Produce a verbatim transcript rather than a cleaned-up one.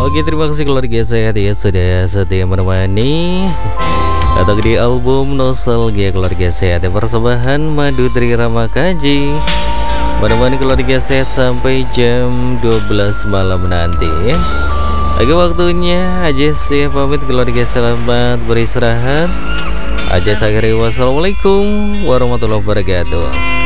Oke, terima kasih keluarga sehat ya sudah setia menemani datang di album Nostalgia Keluarga Sehat ya, persembahan Madu Tri Ramakaji menemani keluarga sehat sampai jam dua belas malam nanti. Oke, waktunya aja sih pamit keluarga, selamat beristirahat. Aja akhiri, wassalamualaikum warahmatullahi wabarakatuh.